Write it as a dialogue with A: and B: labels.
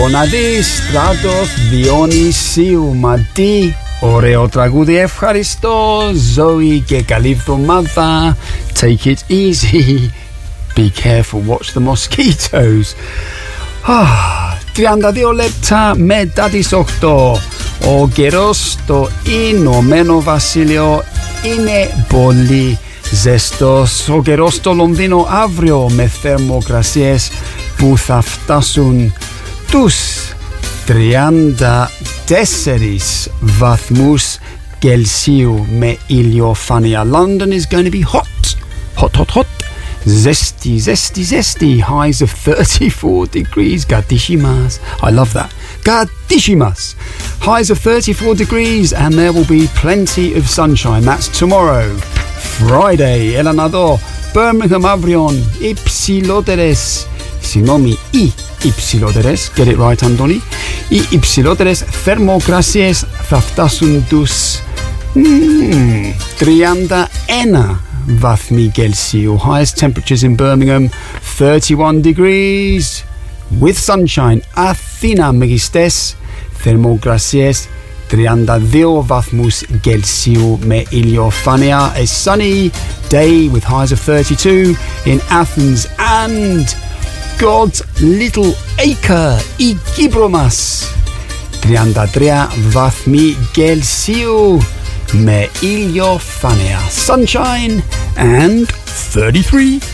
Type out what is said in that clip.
A: Onadi stratos Dionysiu Mati. Ωραίο τραγούδι, ευχαριστώ. Zoe και καλή εβδομάδα. Take it easy. Be careful, watch the mosquitoes. 32 λεπτά μετά τις 8. Ο καιρός στο Ηνωμένο Βασίλειο είναι πολύ ζεστός. Ο καιρός στο Λονδίνο αύριο με θερμοκρασίες που θα φτάσουν τους 34 βαθμούς Κελσίου με ηλιοφάνεια. London is going to be hot. Hot. Zesty. Highs of 34 degrees. Gadishimas. I love that. Gadishimas. Highs of 34 degrees and there will be plenty of sunshine. That's tomorrow. Friday. Elanado. Birmingham Avrion. Υψηλότερες. Συγγνώμη, οι υψηλότερες. Get it right, Αντώνη. Οι υψηλότερες θερμοκρασίες θα φτάσουν τους 31 βαθμοί Κελσίου. Highest temperatures in Birmingham 31 degrees with sunshine. Αθήνα μεγιστές θερμοκρασίες 32 βαθμούς Κελσίου με ηλιοφάνεια. A sunny day with highs of 32 in Athens and God's little acre η Κύπρο μας 33 βαθμοί Κελσίου με ηλιοφάνεια. Sunshine and 33